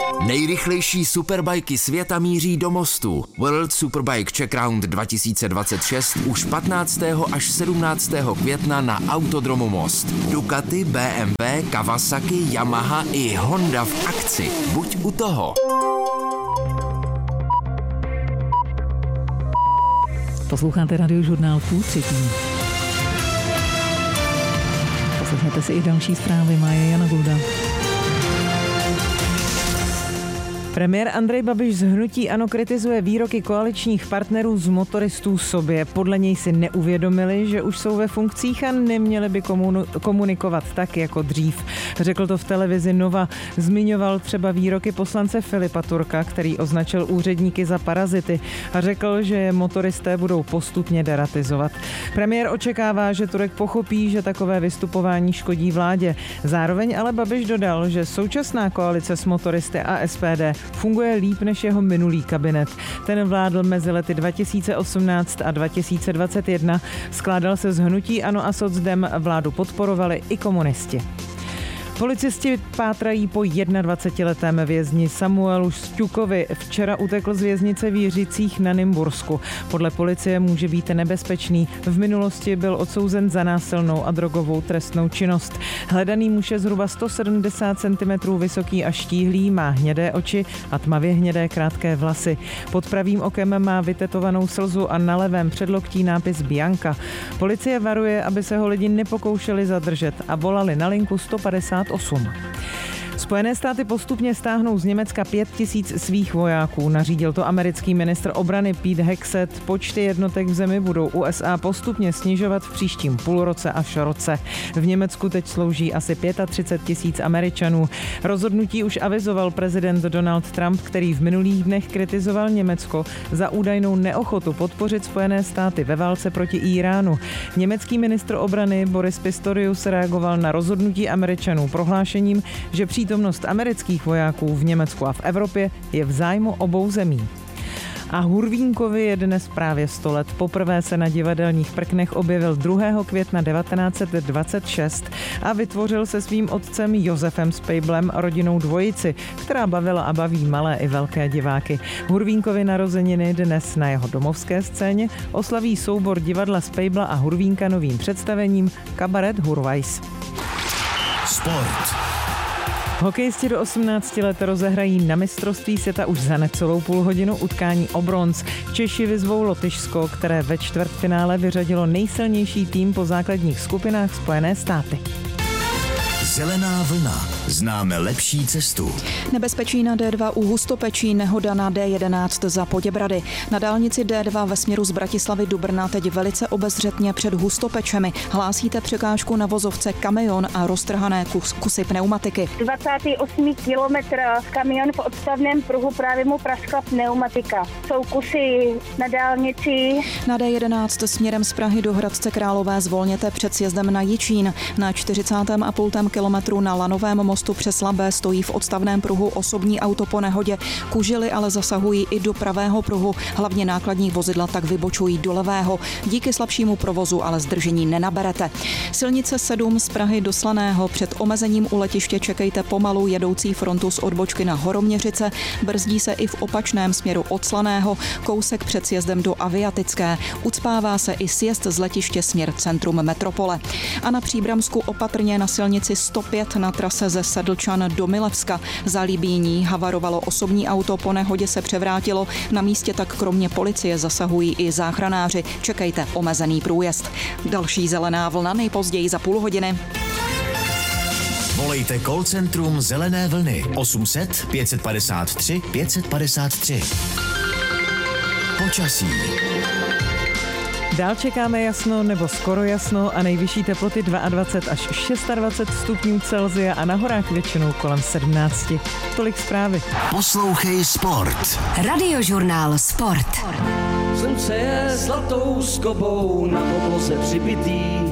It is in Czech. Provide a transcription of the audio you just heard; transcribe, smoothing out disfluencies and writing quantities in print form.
Nejrychlejší superbajky světa míří do mostu. World Superbike Czech Round 2026 už 15. až 17. května na Autodromu Most. Ducati, BMW, Kawasaki, Yamaha i Honda v akci. Buď u toho. Posloucháte Radiožurnál půl třetí. Poslechněte si i další zprávy. Máje Jana Gulda. Premiér Andrej Babiš z hnutí ANO kritizuje výroky koaličních partnerů z motoristů sobě. Podle něj si neuvědomili, že už jsou ve funkcích a neměli by komunikovat tak jako dřív. Řekl to v televizi Nova. Zmiňoval třeba výroky poslance Filipa Turka, který označil úředníky za parazity a řekl, že je motoristé budou postupně deratizovat. Premiér očekává, že Turek pochopí, že takové vystupování škodí vládě. Zároveň ale Babiš dodal, že současná koalice s motoristy a SPD funguje líp než jeho minulý kabinet. Ten vládl mezi lety 2018 a 2021. Skládal se z hnutí ANO a Socdem, vládu podporovali i komunisti. Policisti pátrají po 21letém vězni Samuelu Šťukovi. Včera utekl z věznice v Jiřicích na Nymbursku. Podle policie může být nebezpečný. V minulosti byl odsouzen za násilnou a drogovou trestnou činnost. Hledaný muž je zhruba 170 cm vysoký a štíhlý, má hnědé oči a tmavě hnědé krátké vlasy. Pod pravým okem má vytetovanou slzu a na levém předloktí nápis Bianca. Policie varuje, aby se ho lidi nepokoušeli zadržet a volali na linku 158. Spojené státy postupně stáhnou z Německa 5 000 svých vojáků. Nařídil to americký ministr obrany Pete Hegseth. Počty jednotek v zemi budou USA postupně snižovat v příštím půlroce až roce. V Německu teď slouží asi 35 000 Američanů. Rozhodnutí už avizoval prezident Donald Trump, který v minulých dnech kritizoval Německo za údajnou neochotu podpořit Spojené státy ve válce proti Íránu. Německý ministr obrany Boris Pistorius reagoval na rozhodnutí Američanů prohlášením, že přítomnost amerických vojáků v Německu a v Evropě je v zájmu obou zemí. A Hurvínkovi je dnes právě 100 let. Poprvé se na divadelních prknech objevil 2. května 1926 a vytvořil se svým otcem Josefem Spejblem rodinnou dvojici, která bavila a baví malé i velké diváky. Hurvínkovi narozeniny dnes na jeho domovské scéně oslaví soubor divadla Spejbla a Hurvínka novým představením Kabaret Hurvajs. Sport. Hokejisti do 18 let rozehrají na mistrovství světa už za necelou půl hodinu utkání o bronz. Češi vyzvou Lotyšsko, které ve čtvrtfinále vyřadilo nejsilnější tým po základních skupinách Spojené státy. Zelená vlna. Známe lepší cestu. Nebezpečí na D2 u Hustopečí, nehoda na D11 za Poděbrady. Na dálnici D2 ve směru z Bratislavy do Brna teď velice obezřetně před Hustopečemi. Hlásíte překážku na vozovce kamion a roztrhané kusy pneumatiky. 28. kilometr kamion v odstavném pruhu právě mu praskla pneumatika. Jsou kusy na dálnici. Na D11 směrem z Prahy do Hradce Králové zvolněte před sjezdem na Jičín. Na 40,5 kilometru na Lanovém mostu přes Labé stojí v odstavném pruhu osobní auto po nehodě. Kužily ale zasahují i do pravého pruhu. Hlavně nákladní vozidla tak vybočují do levého. Díky slabšímu provozu ale zdržení nenaberete. Silnice 7 z Prahy do Slaného. Před omezením u letiště čekejte pomalu jedoucí frontu z odbočky na Horoměřice. Brzdí se i v opačném směru od Slaného. Kousek před sjezdem do Aviatické. Ucpává se i sjezd z letiště směr centrum metropole. A na Příbramsku opatrně na silnici 105 na trase ze Sedlčan do Milevska. Za Libíní havarovalo osobní auto, po nehodě se převrátilo. Na místě tak kromě policie zasahují i záchranáři. Čekejte omezený průjezd. Další zelená vlna nejpozději za půl hodiny. Volejte call centrum Zelené vlny 800 553 553. Počasí. Dál čekáme jasno nebo skoro jasno a nejvyšší teploty 22 až 26 stupňů Celsia a na horách většinou kolem 17. Tolik zprávy. Poslouchej Sport. Radiožurnál Sport. Slunce je zlatou skobou na podloze přibitý.